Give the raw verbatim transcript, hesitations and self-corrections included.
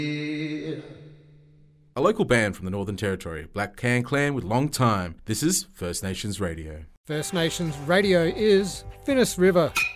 A local band from the Northern Territory, Black Can Clan with Long Time. This is First Nations Radio. First Nations Radio is Finnis River.